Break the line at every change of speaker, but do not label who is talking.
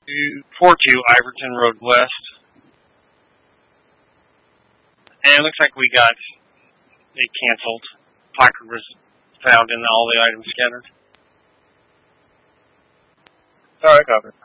42 Iverton Road West. And it looks like we got it canceled. Placard was found in all the items scattered.
Alright, copy.